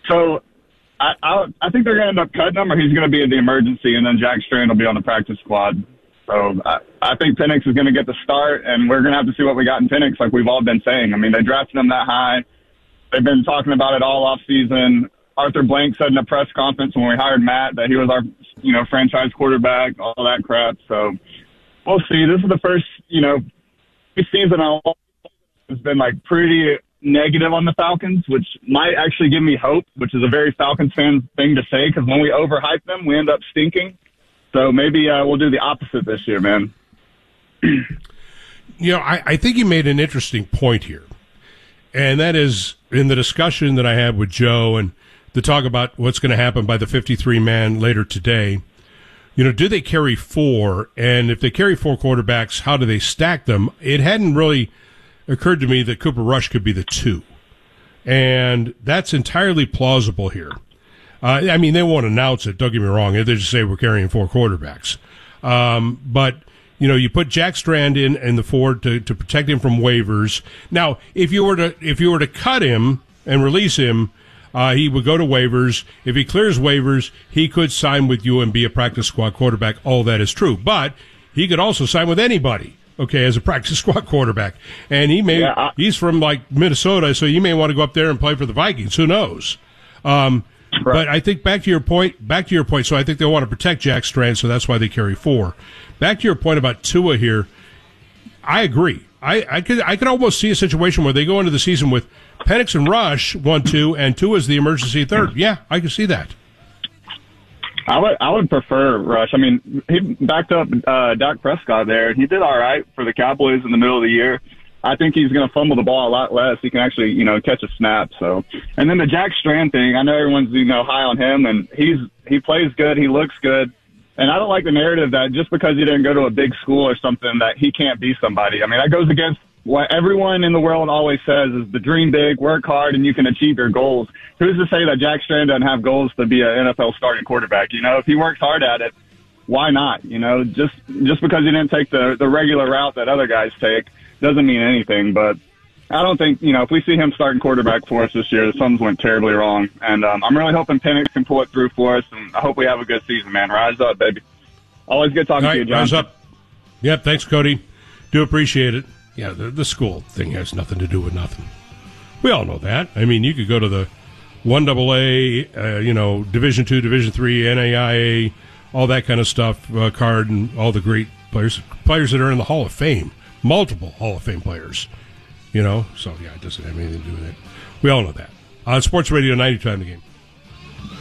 So I think they're going to end up cutting him, or he's going to be in the emergency, and then Jack Strand will be on the practice squad. So I think Penix is going to get the start, and we're going to have to see what we got in Penix, like we've all been saying. I mean, they drafted him that high. They've been talking about it all off season. Arthur Blank said in a press conference when we hired Matt that he was our, franchise quarterback, all that crap. So we'll see. This is the first, season has been like pretty negative on the Falcons, which might actually give me hope, which is a very Falcons fan thing to say, because when we overhype them, we end up stinking. So maybe we'll do the opposite this year, man. I think you made an interesting point here, and that is in the discussion that I had with Joe and the talk about what's going to happen by the 53-man later today. Do they carry four? And if they carry four quarterbacks, how do they stack them? It hadn't really occurred to me that Cooper Rush could be the two. And that's entirely plausible here. They won't announce it, don't get me wrong. They just say we're carrying four quarterbacks. But, you put Jack Strand in the four to protect him from waivers. Now, if you were to cut him and release him, he would go to waivers. If he clears waivers, he could sign with you and be a practice squad quarterback. All that is true. But he could also sign with anybody, as a practice squad quarterback. And he's from like Minnesota, so you may want to go up there and play for the Vikings. Who knows? Right. But I think back to your point, so I think they want to protect Jack Strand, so that's why they carry four. Back to your point about Tua here, I agree. I could almost see a situation where they go into the season with Penix and Rush 1-2, and Tua's the emergency third. Yeah, I can see that. I would prefer Rush. I mean, he backed up Dak Prescott there. He did all right for the Cowboys in the middle of the year. I think he's going to fumble the ball a lot less. He can actually, catch a snap. So, and then the Jack Strand thing. I know everyone's high on him, and he plays good. He looks good. And I don't like the narrative that just because he didn't go to a big school or something that he can't be somebody. I mean, that goes against what everyone in the world always says is the dream big, work hard, and you can achieve your goals. Who's to say that Jack Strand doesn't have goals to be an NFL starting quarterback? If he works hard at it, why not? Just because he didn't take the regular route that other guys take doesn't mean anything. But I don't think, if we see him starting quarterback for us this year, something's went terribly wrong. And I'm really hoping Penix can pull it through for us, and I hope we have a good season, man. Rise up, baby. Always good talking to you, John. Rise up. Yep, thanks, Cody. Do appreciate it. Yeah, the school thing has nothing to do with nothing. We all know that. I mean, you could go to the 1AA, Division II, Division III, NAIA, all that kind of stuff, card, and all the great players that are in the Hall of Fame, multiple Hall of Fame players. So, yeah, it doesn't have anything to do with it. We all know that. On Sports Radio 92 The Game.